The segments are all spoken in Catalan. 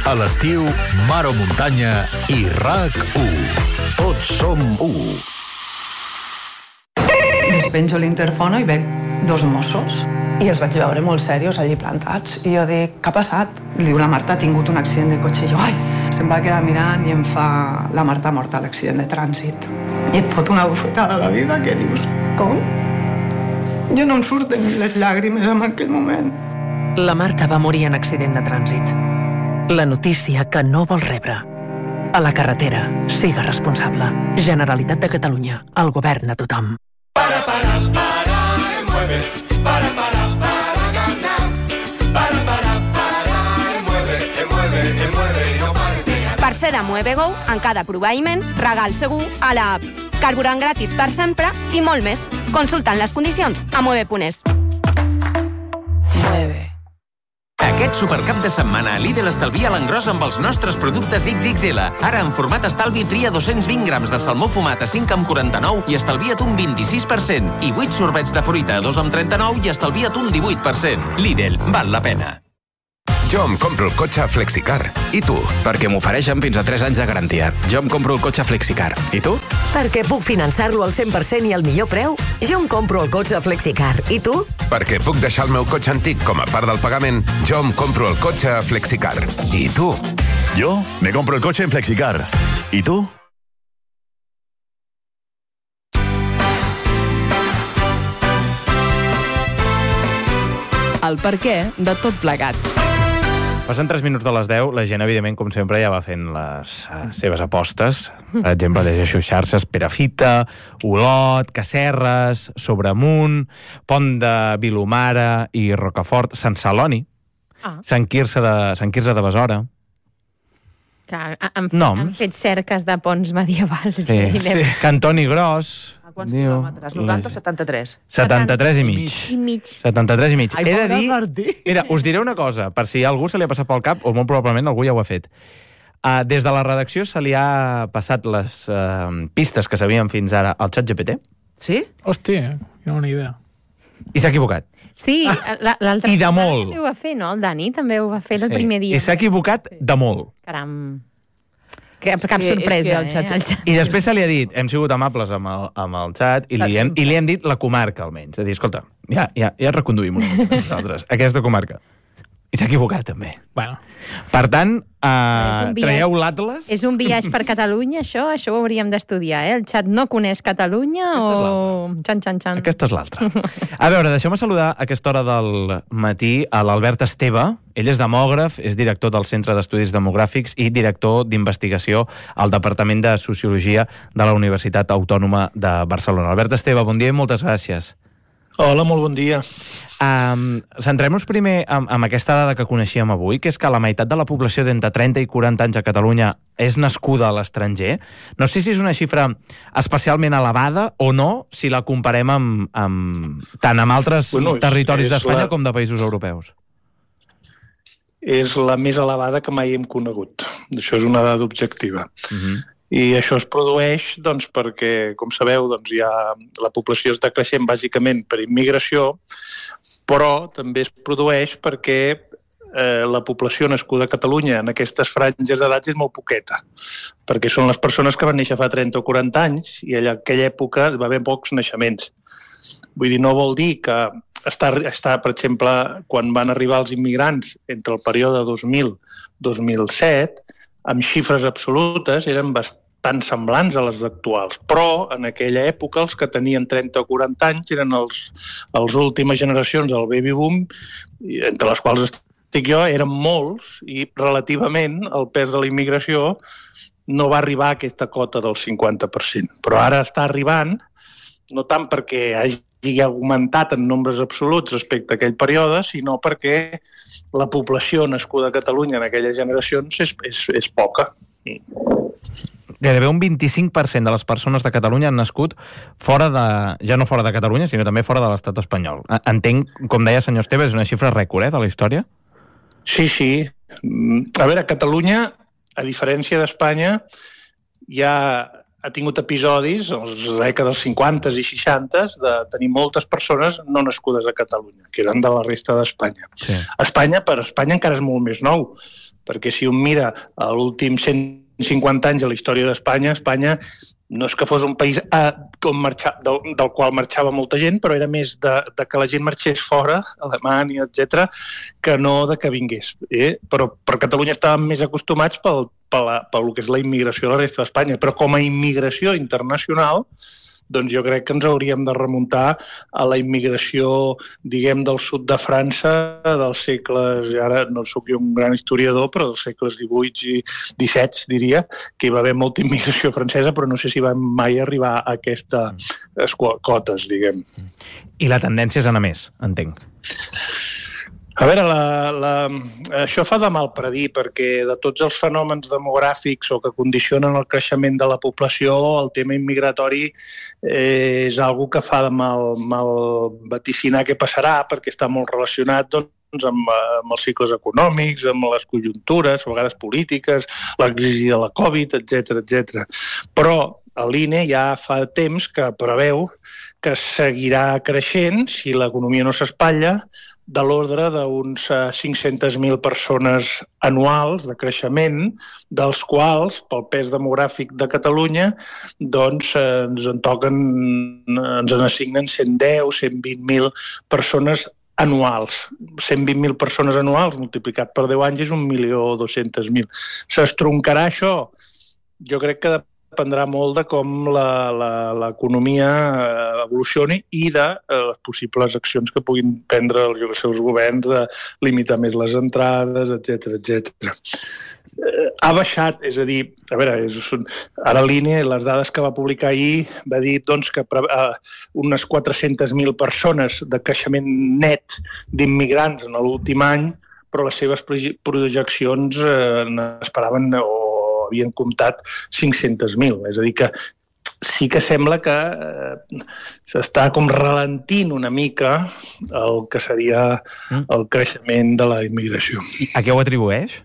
A l'estiu, mar o muntanya i RAC1. Tots som u. Despenjo l'interfono i veig 2 Mossos i els vaig veure molt serios allí plantats. I jo dic, què ha passat? Diu, la Marta ha tingut un accident de cotxe. I jo, ai, se'm va quedar mirant i em fa, la Marta ha mort a l'accident de trànsit. I et fot una bufetada a la vida que dius, com? Jo no em surten les llàgrimes en aquell moment. La Marta va morir en accident de trànsit. La notícia que no vols rebre. A la carretera, siga responsable. Generalitat de Catalunya, el govern a tothom. Per ser de Muevego, en cada proveïment, regal segur a l'app. Carburant gratis per sempre i molt més. Consultant les condicions a mueve.es. Aquest supercap de setmana a Lidl estalvia l'engròs amb els nostres productes XXL. Ara, en format estalvi, tria 220 grams de salmó fumat a 5,49 i estalvia't un 26%. I 8 sorbets de fruita a 2,39 i estalvia't un 18%. Lidl, val la pena. Jo em compro el cotxe Flexicar. I tu? Perquè m'ofereixen fins a 3 anys de garantia. Jo em compro el cotxe Flexicar. I tu? Perquè puc finançar-lo al 100% i al millor preu. Jo em compro el cotxe Flexicar. I tu? Perquè puc deixar el meu cotxe antic com a part del pagament. Jo em compro el cotxe Flexicar. I tu? Yo me compro el coche en Flexicar. ¿Y tú? El perquè de tot plegat. Passen 3 minuts de les 10, la gent, evidentment, com sempre, ja va fent les seves apostes. Per exemple, llegeixo xarxes, Perafita, Olot, Casserres, Sobremunt, Pont de Vilomara i Rocafort, Sant Celoni, Sant Quirze de Besora. Han fet cerques de ponts medievals. Sí. Cantoni Gros. Quants quilòmetres? 90 o 73? 73 i mig. 73 i mig. Ai, he de dir... Mira, us diré una cosa, per si a algú se li ha passat pel cap, o molt probablement algú ja ho ha fet. Des de la redacció se li ha passat les pistes que sabíem fins ara al ChatGPT. Sí? Hòstia, no una idea. I s'ha equivocat. Sí, l'altre I de molt. també ho va fer, no? El Dani també ho va fer el primer dia. I s'ha equivocat de molt. Caram. Cap sorpresa, I després se li ha dit, hem sigut amables amb el xat, i li hem dit la comarca, almenys. És a dir, escolta, ja reconduïm una mica nosaltres, aquesta comarca. I s'ha equivocat, també. Bueno. Per tant, traieu l'Atlas... És un viatge per Catalunya, això ho hauríem d'estudiar, eh? El xat no coneix Catalunya o... Xan. Aquesta és l'altra. A veure, deixeu-me saludar a aquesta hora del matí a l'Albert Esteve. Ell és demògraf, és director del Centre d'Estudis Demogràfics i director d'investigació al Departament de Sociologia de la Universitat Autònoma de Barcelona. Albert Esteve, bon dia i moltes gràcies. Hola, molt bon dia. Centrem-nos primer amb aquesta dada que coneixíem avui, que és que la meitat de la població d'entre 30 i 40 anys a Catalunya és nascuda a l'estranger. No sé si és una xifra especialment elevada o no, si la comparem tant amb altres territoris d'Espanya com de països europeus. És la més elevada que mai hem conegut. Això és una dada objectiva. I això es produeix perquè, com sabeu, la població està creixent bàsicament per immigració, però també es produeix perquè la població nascuda a Catalunya en aquestes franges d'edats és molt poqueta, perquè són les persones que van néixer fa 30 o 40 anys i en aquella època va haver pocs naixements. Vull dir, no vol dir que està, per exemple, quan van arribar els immigrants entre el període 2000-2007, amb xifres absolutes eren bastant semblants a les actuals, però en aquella època els que tenien 30 o 40 anys eren les últimes generacions del baby boom, entre les quals estic jo, eren molts i relativament el pes de la immigració no va arribar a aquesta cota del 50%. Però ara està arribant, no tant perquè hagi augmentat en nombres absoluts respecte a aquell període, sinó perquè la població nascuda a Catalunya en aquelles generacions és poca. Gairebé un 25% de les persones de Catalunya han nascut ja no fora de Catalunya, sinó també fora de l'estat espanyol. Entenc, com deia senyor Esteve, és una xifra rècord, de la història? Sí. A veure, Catalunya, a diferència d'Espanya, ja ha tingut episodis, a les dècades 50 i 60, de tenir moltes persones no nascudes a Catalunya, que eren de la resta d'Espanya. Sí. Per Espanya encara és molt més nou, perquè si un mira l'últim 150 anys a la història d'Espanya, Espanya no és que fos un país del qual marxava molta gent, però era més de que la gent marxés fora, Alemanya, etc., que no de que vingués. Però per Catalunya estàvem més acostumats pel que és la immigració a la resta d'Espanya. Però com a immigració internacional, doncs jo crec que ens hauríem de remuntar a la immigració, diguem, del sud de França, dels segles, ara no sóc jo un gran historiador, però dels segles XVIII i XVII, diria, que hi va haver molta immigració francesa, però no sé si va mai arribar a aquestes cotes, diguem. I la tendència és anar més, entenc. A veure, això fa de mal predir, perquè de tots els fenòmens demogràfics o que condicionen el creixement de la població, el tema immigratori és algo que fa de mal vaticinar què passarà, perquè està molt relacionat amb els cicles econòmics, amb les conjuntures, a vegades polítiques, la crisi de la Covid, etc. Però l'INE ja fa temps que preveu que seguirà creixent, si l'economia no s'espatlla, de l'ordre d'uns 500.000 persones anuals de creixement, dels quals, pel pes demogràfic de Catalunya, doncs ens assignen 110, 120.000 persones anuals. 120.000 persones anuals multiplicat per 10 anys és 1.200.000. S'estroncarà això? Jo crec que dependrà molt de com l'economia evolucioni i de les possibles accions que puguin prendre els seus governs de limitar més les entrades, etc. Ha baixat, és a dir, a veure, ara l'INE, les dades que va publicar ahir, va dir doncs, que unes 400.000 persones de creixement net d'immigrants en l'últim any, però les seves projeccions n'esperaven o havien comptat 500.000. És a dir, que sí que sembla que s'està com ralentint una mica el que seria el creixement de la immigració. A què ho atribueix?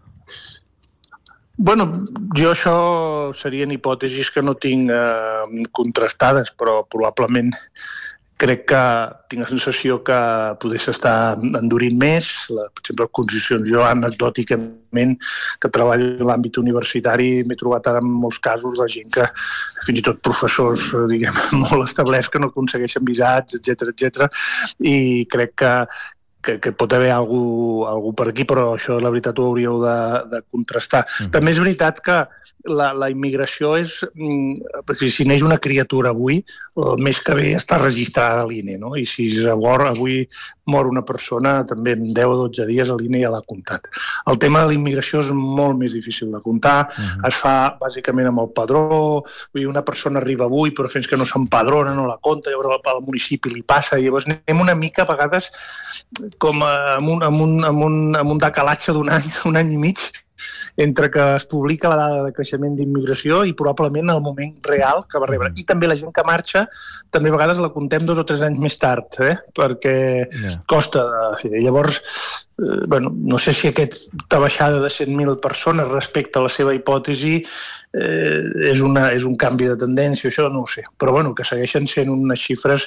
Bueno, jo això serien hipòtesis que no tinc contrastades, però probablement crec que tinc la sensació que poder s'està endurint més. Per exemple, les condicions, jo anecdòticament, que treballo en l'àmbit universitari, m'he trobat ara en molts casos de gent que, fins i tot professors, diguem, molt establerts, que no aconsegueixen visats, etc. I crec que pot haver algú per aquí, però això, la veritat, ho hauríeu de contrastar. També és veritat que la immigració és... Si neix una criatura avui, el mes que ve està registrada a l'INE, no? I si avui mor una persona, també en 10 o 12 dies l'INE ja l'ha comptat. El tema de la immigració és molt més difícil de comptar, es fa bàsicament amb el padró, vull dir, una persona arriba avui, però fins que no s'empadrona, no la compta, llavors al municipi li passa, i llavors anem una mica a vegades com amb un decalatge d'un any i mig, entre que es publica la dada de creixement d'immigració i probablement el moment real que va rebre. I també la gent que marxa, també a vegades la comptem 2 o 3 anys més tard, perquè costa. Llavors, no sé si aquesta baixada de 100.000 persones respecte a la seva hipòtesi és un canvi de tendència, això no ho sé. Però que segueixen sent unes xifres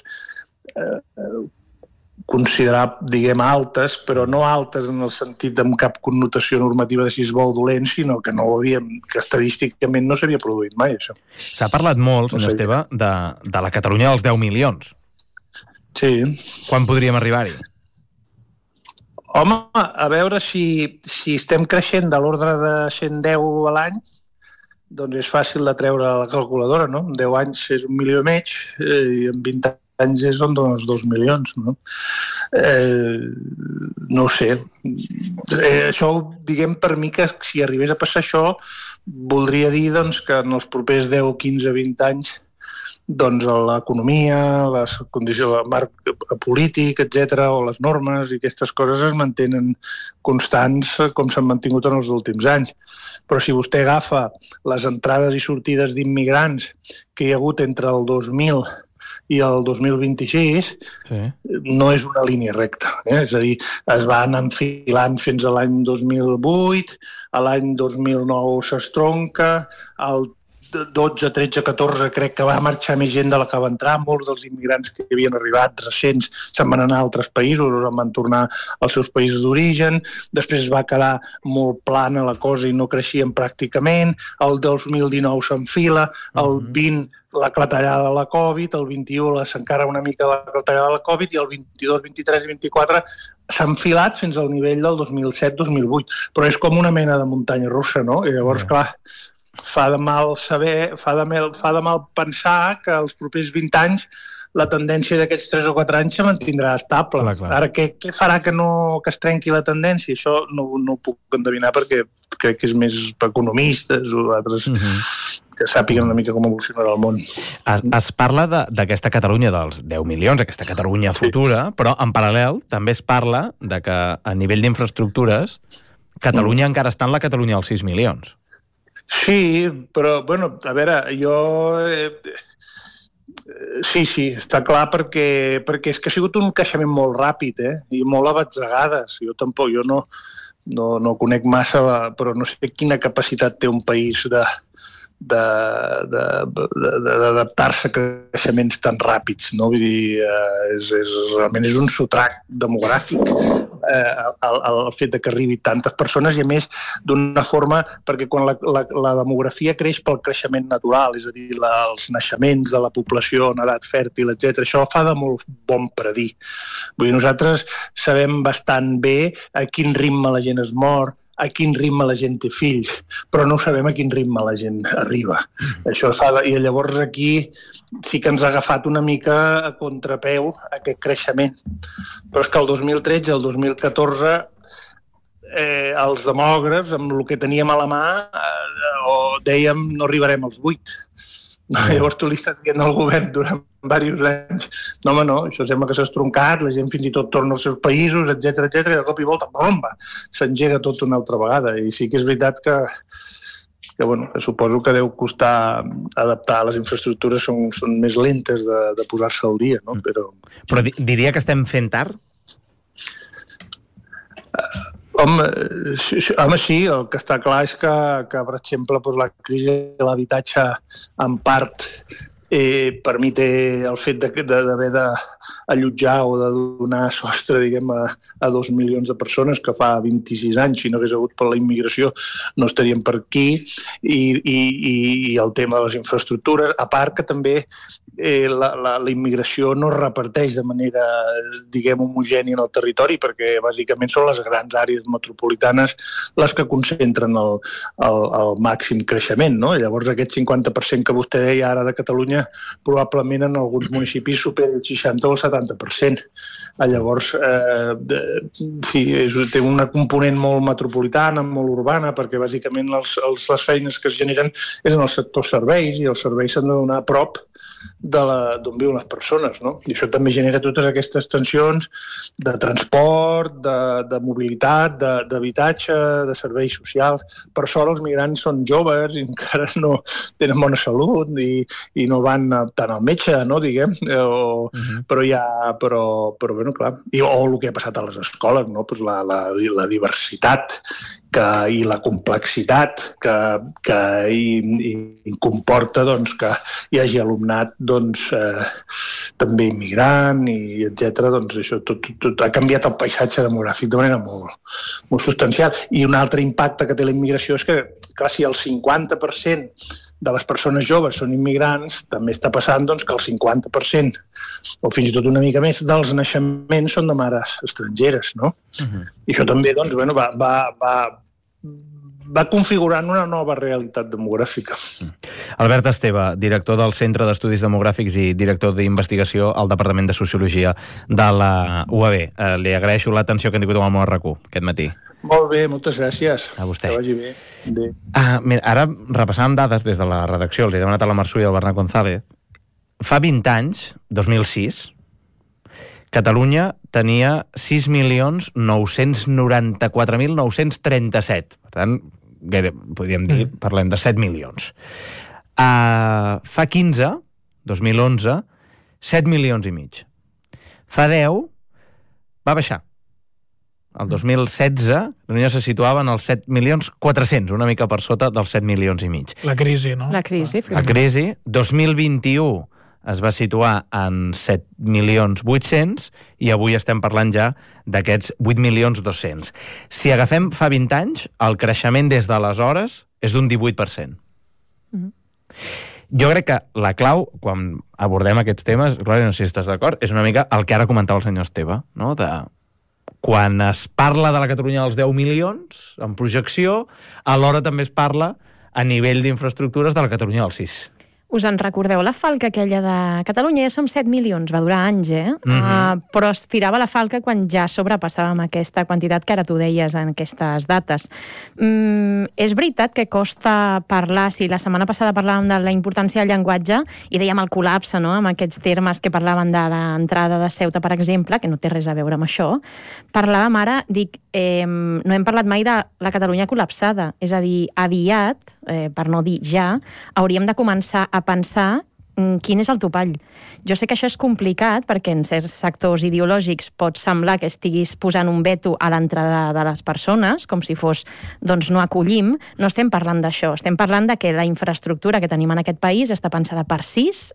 considerar, diguem, altes, però no altes en el sentit amb cap connotació normativa de si és bo o dolent, sinó que que estadísticament no s'havia produït mai, això. S'ha parlat molt, senyor Esteve, de la Catalunya dels 10 milions. Sí. Quan podríem arribar-hi? Home, a veure si estem creixent de l'ordre de 110 a l'any, doncs és fàcil de treure la calculadora, no? En 10 anys és 1,5 milions i en 20 anys és on uns 2 milions, no? No ho sé. Això, diguem, per mi, que si arribés a passar això, voldria dir que en els propers 10, 15, 20 anys l'economia, les condicions, el marc polític, etc., o les normes i aquestes coses es mantenen constants com s'han mantingut en els últims anys. Però si vostè agafa les entrades i sortides d'immigrants que hi ha hagut entre el 2000 i el 2026, no és una línia recta. És a dir, es va anar enfilant fins a l'any 2008, a l'any 2009 s'estronca, el 12, 13, 14, crec que va marxar més gent de la que va entrar. Molts dels immigrants que havien arribat recents se'n van anar a altres països, o van tornar als seus països d'origen. Després es va quedar molt plana la cosa i no creixien pràcticament. El 2019 s'enfila, el 20 la clatellada de la Covid, el 21 s'encara una mica la clatellada de la Covid i el 22, 23 i 24 s'ha enfilat fins al nivell del 2007-2008. Però és com una mena de muntanya russa, no? I llavors, clar, fa de mal pensar que els propers 20 anys la tendència d'aquests 3 o 4 anys se mantindrà estable. Clar. Ara, què farà que es trenqui la tendència? Això no ho puc endevinar perquè crec que és més per economistes o altres que sàpiguen una mica com evolucionarà el món. Es parla d'aquesta Catalunya dels 10 milions, aquesta Catalunya futura, però en paral·lel també es parla de que a nivell d'infraestructures Catalunya encara està en la Catalunya dels 6 milions. Sí, però, bueno, a veure, jo... Sí, està clar perquè és que ha sigut un creixement molt ràpid, i molt a batzegades. Jo no conec massa, però no sé quina capacitat té un país d'adaptar-se a creixements tan ràpids, no? Vull dir, realment és un sotrac demogràfic el fet que arribi tantes persones i a més d'una forma, perquè quan la demografia creix pel creixement natural, és a dir, els naixements de la població en edat fèrtil, etc. Això fa de molt bon predir. Vull dir, nosaltres sabem bastant bé a quin ritme la gent es mor, a quin ritme la gent té fills, però no sabem a quin ritme la gent arriba. I llavors aquí sí que ens ha agafat una mica a contrapeu aquest creixement. Però és que el 2013, el 2014, els demògrafs, amb el que teníem a la mà, dèiem no arribarem als 8. Llavors tu li estàs dient al govern durant diversos anys no, això sembla que s'ha estroncat, la gent fins i tot torna als seus països, etc, i de cop i volta, bomba, s'engega tot una altra vegada. I sí que és veritat que suposo que deu costar adaptar les infraestructures, són més lentes de posar-se al dia, no? Però diria que estem fent tard? Home, sí, el que està clar és que per exemple, la crisi de l'habitatge en part per mi té el fet d'haver d'allotjar o de donar sostre, diguem, a 2 milions de persones que fa 26 anys, si no hagués hagut per la immigració, no estaríem per aquí, i el tema de les infraestructures, a part que també la immigració no es reparteix de manera, diguem, homogènia en el territori, perquè bàsicament són les grans àrees metropolitanes les que concentren el màxim creixement, no? Llavors aquest 50% que vostè deia ara de Catalunya probablement en alguns municipis supera el 60 o el 70%. Llavors, sí, té una component molt metropolitana, molt urbana, perquè bàsicament les feines que es generen és en el sector serveis, i els serveis s'han de donar a prop d'on viuen les persones, no? I això també genera totes aquestes tensions de transport, de mobilitat, d'habitatge, de serveis socials. Per sort els migrants són joves i encara no tenen bona salut i no van tant al metge, no, diguem, però bueno, clar, o el que ha passat a les escoles, no? Pues la diversitat i la complexitat que comporta que hi hagi alumnat també immigrant i etc. Això tot ha canviat el paisatge demogràfic de manera molt substancial. I un altre impacte que té la immigració és que, clar, si el 50% de les persones joves són immigrants, també està passant que el 50%, o fins i tot una mica més, dels naixements són de mares estrangeres, no? I això també va configurant una nova realitat demogràfica. Albert Esteve, director del Centre d'Estudis Demogràfics i director d'investigació al Departament de Sociologia de la UAB. Li agraeixo l'atenció que han tingut amb el món RAC1 aquest matí. Molt bé, moltes gràcies. A vostè. Que vagi bé. Mira, ara repassàvem dades des de la redacció, els he demanat a la Marçú i al Bernat González. Fa 20 anys, 2006, Catalunya tenia 6.994.937. Per tant, podríem dir, parlem de 7 milions. Fa 15, 2011, 7 milions i mig. Fa 10, va baixar el 2016, Catalunya se situava en els 7.400.000, una mica per sota dels 7 milions i mig. La crisi, no? La crisi. La crisi, 2021 es va situar en 7.800.000 i avui estem parlant ja d'aquests 8.200.000. Si agafem fa 20 anys, el creixement des d'aleshores és d'un 18%. Jo crec que la clau, quan abordem aquests temes, Glòria, no sé si estàs d'acord, és una mica el que ara comentava el senyor Esteve, no? Quan es parla de la Catalunya dels 10 milions, en projecció, alhora també es parla a nivell d'infraestructures de la Catalunya dels 6. Us en recordeu la falca aquella de Catalunya? Ja som 7 milions, va durar anys, però es tirava la falca quan ja sobrepassàvem aquesta quantitat que ara tu deies en aquestes dates. És veritat que costa parlar, si la setmana passada parlàvem de la importància del llenguatge i dèiem el col·lapse, no?, amb aquests termes que parlaven de l'entrada de Ceuta, per exemple, que no té res a veure amb això, parlàvem ara, no hem parlat mai de la Catalunya col·lapsada, és a dir, aviat, per no dir ja, hauríem de començar a pensar quin és el topall. Jo sé que això és complicat perquè en certs sectors ideològics pot semblar que estiguis posant un veto a l'entrada de les persones, com si fos, doncs no acollim. No estem parlant d'això, estem parlant de que la infraestructura que tenim en aquest país està pensada per 6,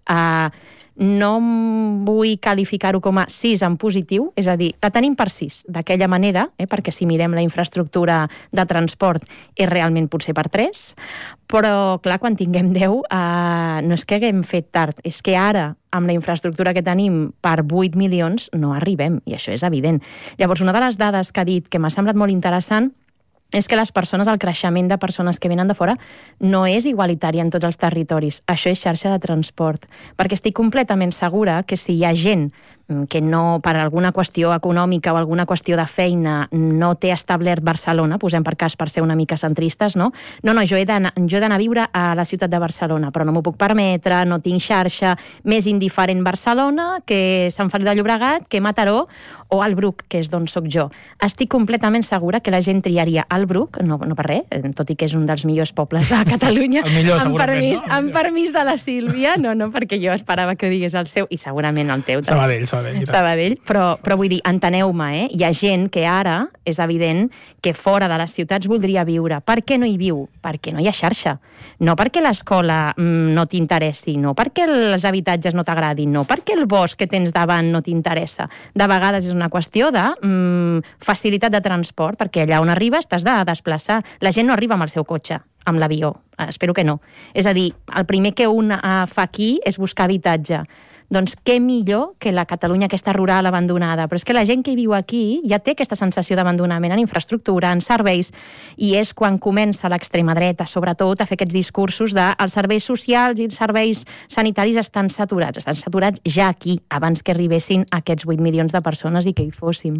no vull qualificar-ho com a 6 en positiu, és a dir, la tenim per 6, d'aquella manera, perquè si mirem la infraestructura de transport és realment potser per 3, però clar, quan tinguem 10, no és que haguem fet tard, és que ara, amb la infraestructura que tenim per 8 milions, no arribem, i això és evident. Llavors, una de les dades que ha dit que m'ha semblat molt interessant és que les persones, el creixement de persones que venen de fora no és igualitari en tots els territoris. Això és xarxa de transport. Perquè estic completament segura que si hi ha gent que no, per alguna qüestió econòmica o alguna qüestió de feina, no té establert Barcelona, posem per cas per ser una mica centristes, no? No, jo he d'anar a viure a la ciutat de Barcelona, però no m'ho puc permetre, no tinc xarxa, més indiferent Barcelona que Sant Feliu de Llobregat, que Mataró o el Bruc, que és d'on soc jo. Estic completament segura que la gent triaria el Bruc, no per res, tot i que és un dels millors pobles de Catalunya, amb permís de la Sílvia, no, perquè jo esperava que digués el seu, i segurament el teu també. Sabadell, però vull dir, enteneu-me, hi ha gent que ara és evident que fora de les ciutats voldria viure. Per què no hi viu? Perquè no hi ha xarxa. No perquè l'escola no t'interessi, no perquè els habitatges no t'agradin, no perquè el bosc que tens davant no t'interessa. De vegades és una qüestió de facilitat de transport, perquè allà on arribes t'has de desplaçar. La gent no arriba amb el seu cotxe, amb l'avió. Espero que no. És a dir, el primer que un fa aquí és buscar habitatge. Doncs què millor que la Catalunya aquesta rural abandonada. Però és que la gent que hi viu aquí ja té aquesta sensació d'abandonament en infraestructura, en serveis, i és quan comença l'extrema dreta, sobretot, a fer aquests discursos de els serveis socials i els serveis sanitaris estan saturats ja aquí, abans que arribessin aquests 8 milions de persones i que hi fóssim.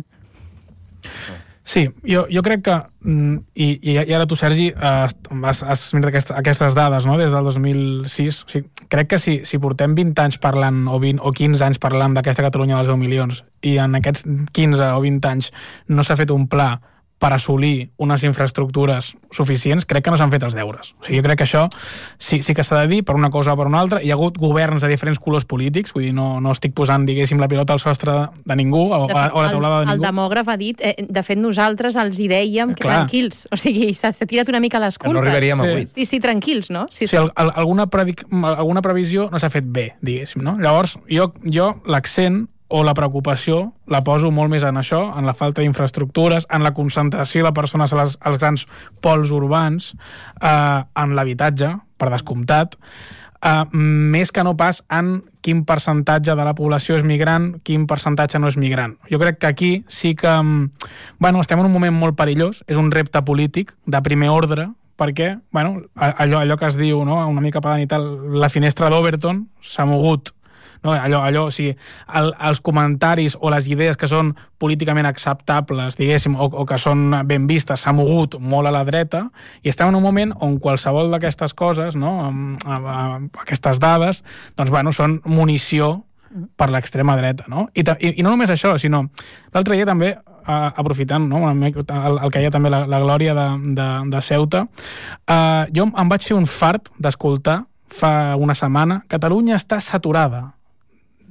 Sí, jo crec que, i ara tu, Sergi, has mirat aquestes dades, no?, des del 2006. O sigui, crec que si portem 20 anys parlant, o 15 anys parlant d'aquesta Catalunya dels 10 milions, i en aquests 15 o 20 anys no s'ha fet un pla per assolir unes infraestructures suficients, crec que no s'han fet els deures. O sigui, jo crec que això sí que s'ha de dir per una cosa o per una altra. Hi ha hagut governs de diferents colors polítics, vull dir, no estic posant, diguéssim, la pilota al sostre de ningú o la taulada de ningú. El demògraf ha dit, de fet nosaltres els hi dèiem que tranquils, o sigui, s'ha tirat una mica les culpes. Que no arribaríem a 8. Sí, tranquils, no? Sí, alguna previsió no s'ha fet bé, diguéssim, no? Llavors, jo l'accent o la preocupació la poso molt més en això, en la falta d'infraestructures, en la concentració de persones als grans pols urbans, en l'habitatge, per descomptat, més que no pas en quin percentatge de la població és migrant, quin percentatge no és migrant. Jo crec que aquí sí que estem en un moment molt perillós, és un repte polític de primer ordre, perquè allò que es diu, no, una mica pedant i tal, la finestra d'Overton s'ha mogut. No, allò, o sigui, els comentaris o les idees que són políticament acceptables, diguéssim, o que són ben vistes, s'ha mogut molt a la dreta, i estem en un moment on qualsevol d'aquestes coses, no, aquestes dades, doncs, són munició per l'extrema dreta, no? I no només això, sinó l'altre dia també, aprofitant, no, el que hi ha també la Glòria de Ceuta, jo em vaig fer un fart d'escoltar fa una setmana: Catalunya està saturada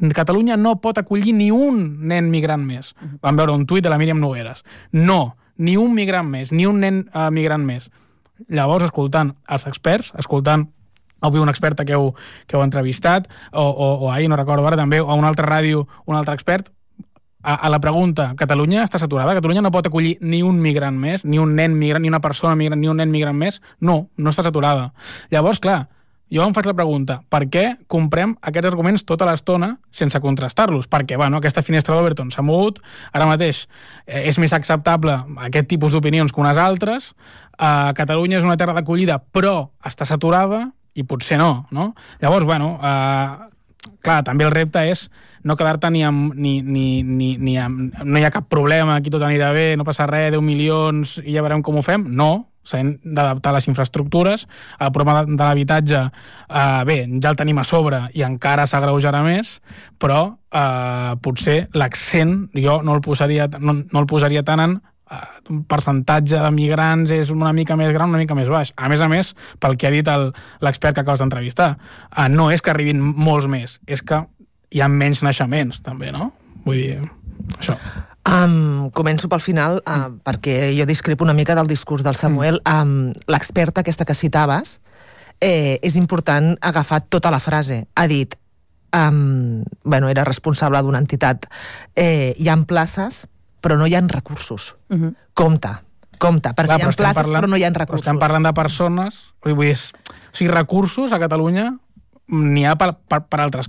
Catalunya no pot acollir ni un nen migrant més. Vam veure un tuit de la Míriam Nogueres. No, ni un migrant més, ni un nen migrant més. Llavors, escoltant els experts, escoltant avui una experta que heu entrevistat, o ahir, no recordo ara, també, a una altra ràdio, un altre expert, a la pregunta, Catalunya està saturada? Catalunya no pot acollir ni un migrant més, ni un nen migrant, ni una persona migrant, ni un nen migrant més? No, no està saturada. Llavors, clar, jo em faig la pregunta, per què comprem aquests arguments tota l'estona sense contrastar-los? Perquè, bueno, aquesta finestra d'Overton s'ha mogut, ara mateix és més acceptable aquest tipus d'opinions que unes altres, Catalunya és una terra d'acollida, però està saturada, i potser no, no? Llavors, bueno, clar, també el repte és no quedar-te no hi ha cap problema, aquí tot anirà bé, no passa res, 10 milions i ja veurem com ho fem. No, s'han d'adaptar les infraestructures. El problema de l'habitatge, bé, ja el tenim a sobre i encara s'agreujarà més, però potser l'accent jo no el posaria tant en un percentatge de migrants és una mica més gran, una mica més baix. A més, pel que ha dit l'expert que acabes d'entrevistar, no és que arribin molts més, és que hi ha menys naixements, també, no? Vull dir, això. Començo pel final, perquè jo discrepo una mica del discurs del Samuel. L'experta aquesta que citaves, és important agafar tota la frase. Ha dit, era responsable d'una entitat. Hi ha places, però no hi ha recursos. Compte, perquè hi ha places, però no hi ha recursos. Estem parlant de persones, vull dir, recursos a Catalunya n'hi ha per altres